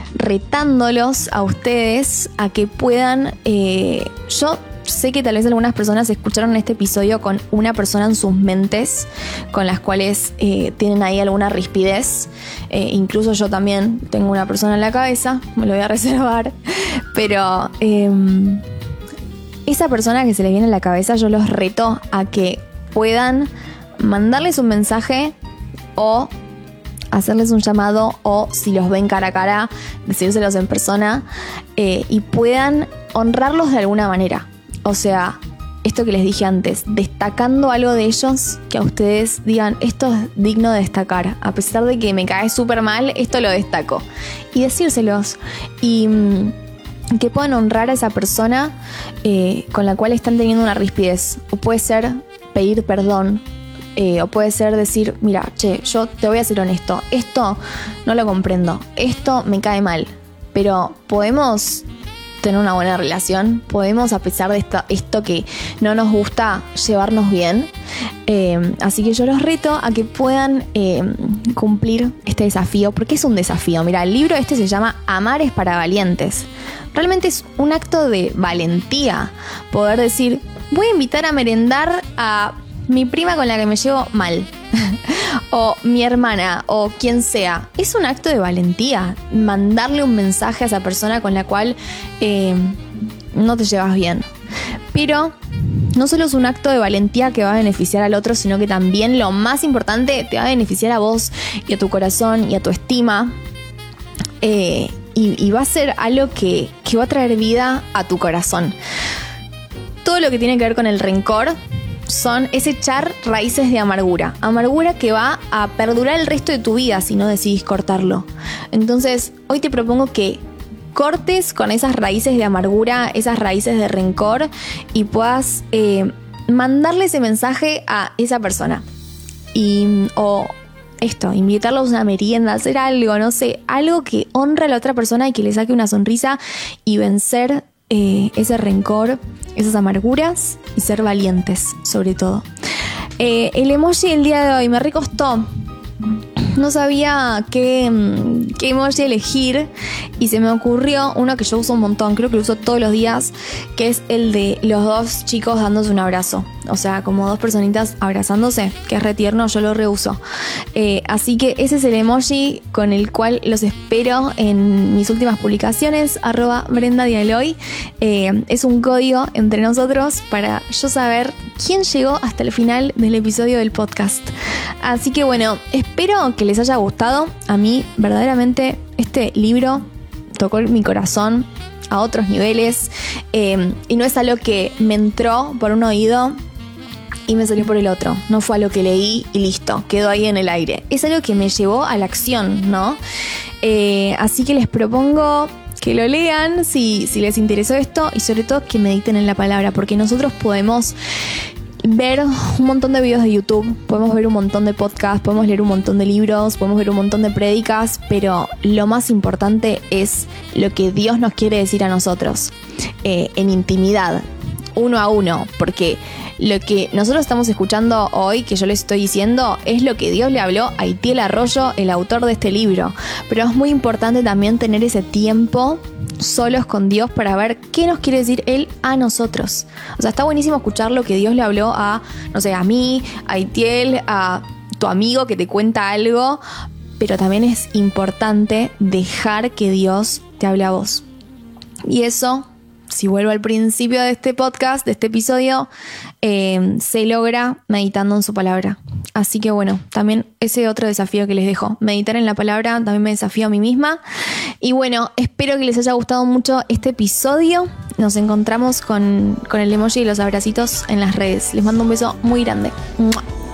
retándolos a ustedes a que puedan... Yo sé que tal vez algunas personas escucharon este episodio con una persona en sus mentes, con las cuales tienen ahí alguna rispidez. Incluso yo también tengo una persona en la cabeza, me lo voy a reservar. Pero esa persona que se les viene a la cabeza, yo los reto a que puedan mandarles un mensaje o hacerles un llamado, o si los ven cara a cara, decírselos en persona, y puedan honrarlos de alguna manera. O sea, esto que les dije antes, destacando algo de ellos que a ustedes digan, esto es digno de destacar, a pesar de que me cae súper mal, esto lo destaco. Y decírselos, y que puedan honrar a esa persona con la cual están teniendo una rispidez. O puede ser pedir perdón, o puede ser decir, mira, yo te voy a ser honesto, esto no lo comprendo, esto me cae mal, pero podemos tener una buena relación, podemos, a pesar de esto que no nos gusta, llevarnos bien. Así que yo los reto a que puedan cumplir este desafío, porque es un desafío. Mira, el libro se llama Amar es para valientes. Realmente es un acto de valentía poder decir, voy a invitar a merendar a mi prima con la que me llevo mal, o mi hermana, o quien sea. Es un acto de valentía mandarle un mensaje a esa persona con la cual no te llevas bien. Pero no solo es un acto de valentía que va a beneficiar al otro, sino que también, lo más importante, te va a beneficiar a vos y a tu corazón y a tu estima. Y va a ser algo que va a traer vida a tu corazón. Todo lo que tiene que ver con el rencor es echar raíces de amargura. Amargura que va a perdurar el resto de tu vida si no decidís cortarlo. Entonces, hoy te propongo que cortes con esas raíces de amargura, esas raíces de rencor, y puedas mandarle ese mensaje a esa persona. Invitarlos a una merienda, hacer algo, no sé, algo que honre a la otra persona y que le saque una sonrisa, y vencer ese rencor, esas amarguras, y ser valientes, sobre todo. El emoji del día de hoy me recostó. No sabía qué emoji elegir, y se me ocurrió uno que yo uso un montón, creo que lo uso todos los días, que es el de los dos chicos dándose un abrazo. O sea, como dos personitas abrazándose, que es re tierno, yo lo reuso. Así que ese es el emoji con el cual los espero en mis últimas publicaciones, @BrendaDialoy. Es un código entre nosotros para yo saber quién llegó hasta el final del episodio del podcast. Así que bueno, espero que les haya gustado. A mí verdaderamente este libro tocó mi corazón a otros niveles, y no es algo que me entró por un oído y me salió por el otro. No fue algo que leí y listo, quedó ahí en el aire. Es algo que me llevó a la acción, ¿no? Así que les propongo que lo lean si les interesó esto, y sobre todo que mediten en la palabra, porque nosotros podemos ver un montón de videos de YouTube, podemos ver un montón de podcasts, podemos leer un montón de libros, podemos ver un montón de prédicas, pero lo más importante es lo que Dios nos quiere decir a nosotros, en intimidad, uno a uno, porque lo que nosotros estamos escuchando hoy, que yo les estoy diciendo, es lo que Dios le habló a Itiel Arroyo, el autor de este libro. Pero es muy importante también tener ese tiempo solos con Dios para ver qué nos quiere decir Él a nosotros. O sea, está buenísimo escuchar lo que Dios le habló a, no sé, a mí, a Itiel, a tu amigo que te cuenta algo, pero también es importante dejar que Dios te hable a vos. Y eso, si vuelvo al principio de este podcast, de este episodio, se logra meditando en su palabra. Así que bueno, también ese otro desafío que les dejo, meditar en la palabra, también me desafío a mí misma. Y bueno, espero que les haya gustado mucho este episodio. Nos encontramos con el emoji y los abracitos en las redes. Les mando un beso muy grande. ¡Mua!